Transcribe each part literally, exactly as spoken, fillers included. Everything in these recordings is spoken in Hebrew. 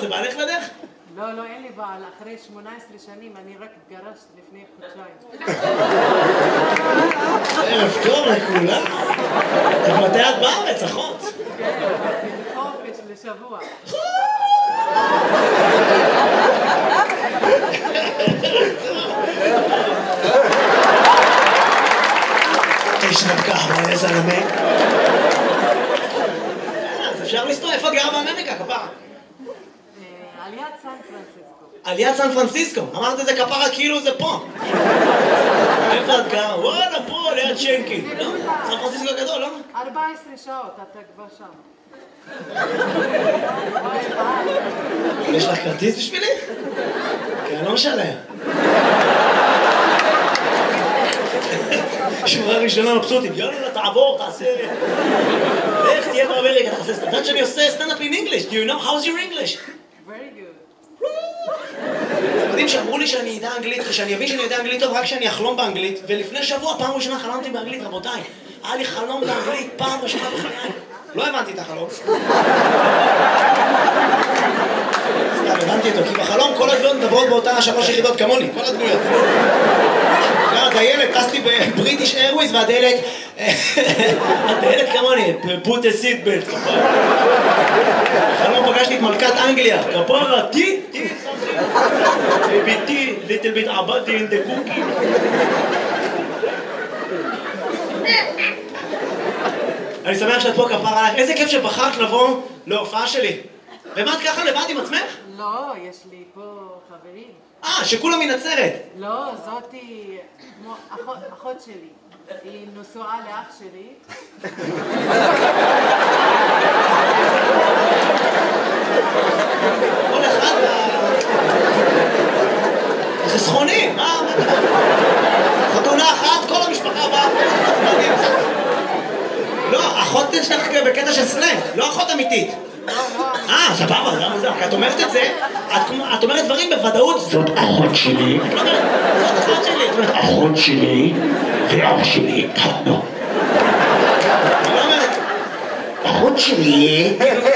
זה בעלך לדרך? לא, לא, אין לי בעל. אחרי שמונה עשרה שנים אני רק התגרשתי לפני חודשיים. ערב טוב לכולם. את מתי את בארץ, אחות? כן, חופש לשבוע. תשרב קהווה, איזה זלמה. אז אפשר לסתור, איפה את גרה באמריקה, כפרה? על יד סן פרנסיסקו. על יד סן פרנסיסקו? אמרת את זה כפרה כאילו זה פה. איפה את גרה? וואלה, פה, ליד שנקין. לא? סן פרנסיסקו גדול, לא? ארבע עשרה שעות, אתה כבר שם. יש לך כרטיס בשבילי? כי אני לא משלם. שורה ראשונה מבסוטים, יאללה, תעבור, תעשה... איך תהיה באמריקה, תעשה סטנדאפ. יודעת שאני עושה סטנדאפ in English. Do you know? How's your English? Very good. אתם יודעים שאמרו לי שאני יודע אנגלית, שאני אבין שאני יודע אנגלית טוב רק שאני אחלום באנגלית, ולפני שבוע, פעם ראשונה חלמתי באנגלית, רבותיי. היה לי חלום באנגלית, פעם ראשונה בחיי. לא הבנתי את החלום. סתם, הבנתי אותו, כי בחלום כל הדמויות מדברות באותה שלוש יחידות כמוני, כל הדמויות. הדיילת, טסתי בבריטיש איירווייז והדיילת, הדיילת כמוני, put a seat belt. בחלום פגשתי את מלכת אנגליה, כפרה, טי, טי, ביתי, little bit עבדתי in the cookie. אני שמח שאת פה כפרה עליך, איזה כיף שבחרת לבוא להופעה שלי. ומה את ככה לבד עם עצמך? לא, יש לי פה חברים. אה, שכולם מנצרת. לא, זאתי כמו אחות, אחות שלי. היא נשואה לאח שלי. כל אחד חסכונים, מה? חתונה אחת, כל המשפחה באה. לא, אחות שלך בקטע של סלנג, לא אחות אמיתית. אה, סבבה, למה זה? כי את אומרת את זה, את אומרת דברים בוודאות. זאת אחות שלי. את לא אומרת, זאת אחות שלי. את אומרת, אחות שלי ואח שלי התחתנו. את לא אומרת, אחות שלי.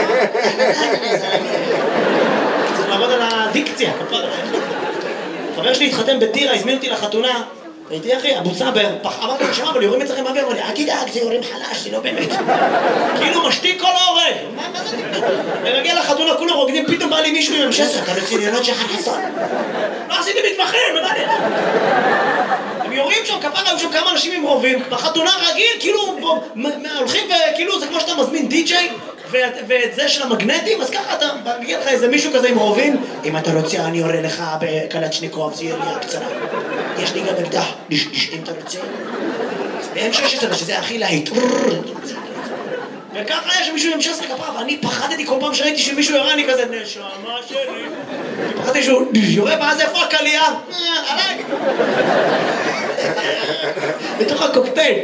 צריך לעבוד על הדיקציה. חבר שלי התחתן בטירה, הזמין אותי לחתונה. הייתי אחי, אבו סאבר, אמרתי לו, שמע, אבל יורים אצלכם באוויר, אמר לי, אל תדאג, זה יורים חלש, זה לא באמת. כאילו משתיק כל ההורג. מה זה? ומגיע לחתונה, כולם רוקדים, פתאום בא לי מישהו עם המשסר, אתה רציניות שחר חסון. לא עשיתי מתמחים, מה זה? הם יורים שם, כפרה, היו שם כמה אנשים עם רובים, בחתונה רגיל, כאילו, הולכים וכאילו, זה כמו שאתה מזמין די-ג'יי, ואת זה של המגנטים, אז ככה אתה מגיע לך איזה מישהו כזה עם רובים, אם אתה רוצה אני יורה לך בקלצ'ניקוב, זה ירייה קצרה. יש לי גם אקדח, אם אתה רוצה. ב-אם שש עשרה, שזה הכי להיט. וככה יש מישהו עם שש עשרה כפרה, ואני פחדתי כל פעם שראיתי שמישהו יורה, אני כזה, נשמה שלי. אני פחדתי שהוא יורה, ואז איפה הקלייה? עליי. בתוך הקוקטייל.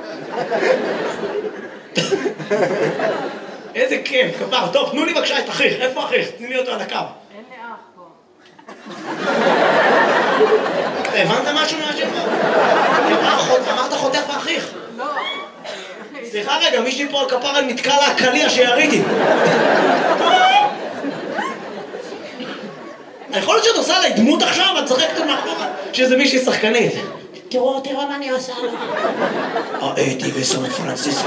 איזה כיף, כפר. טוב, תנו לי בבקשה את אחיך. איפה אחיך? תני לי אותו על הקו. אין לי אח פה. הבנת משהו מהשם? אמרת חותך ואחיך. לא. סליחה רגע, מישהי פה על כפרה נתקע לה הקליע שיריתי. יכול להיות שאת עושה עליי דמות עכשיו, את צחקת מאחורה שזה מישהי שחקנית. תראו, תראו מה אני עושה לו. הייתי בסן פרנסיסקו.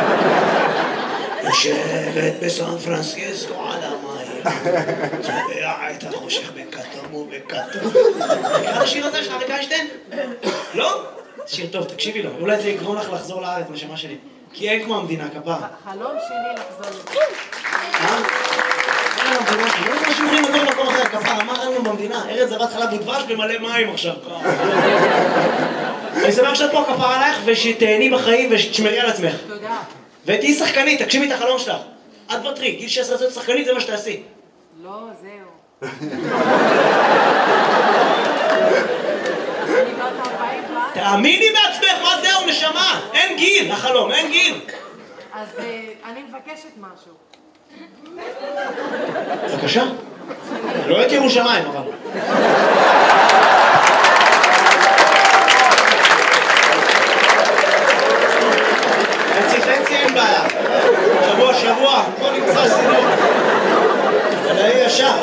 יושבת בסן פרנסיסקו על המים. צובע את החושך בכתום ובכתום. נקרא השיר הזה של אריק איינשטיין? לא? שיר טוב, תקשיבי לו. אולי זה יגרום לך לחזור לארץ, נשמה שלי. כי אין כמו המדינה, כפרה. חלום שלי לחזור לזה. אה? אין המדינה שלי. לא זה מה שאומרים לגור במקום אחר, כפרה. מה אין לנו במדינה? ארץ זבת חלב ודבש במלא מים עכשיו. אני שמח שאת פה כפרה עלייך ושתהני בחיים ושתשמרי על עצמך. תודה. ותהי שחקנית, תגשימי את החלום שלך. את ותרי, גיל שש עשרה להיות שחקנית, זה מה שתעשי. לא, זהו. אני בת ארבעים ואז. תאמיני בעצמך, מה זהו, נשמה? אין גיל, החלום, אין גיל. אז אני מבקשת משהו. בבקשה. לא את ירושלים, אבל. חצי חצי אין בעיה. שבוע שבוע, בוא נמצא סינות. זה לא ישר.